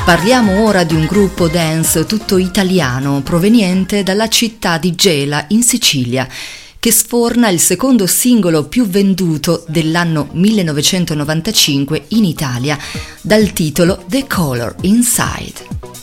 Parliamo ora di un gruppo dance tutto italiano proveniente dalla città di Gela in Sicilia, che sforna il secondo singolo più venduto dell'anno 1995 in Italia, dal titolo The Color Inside.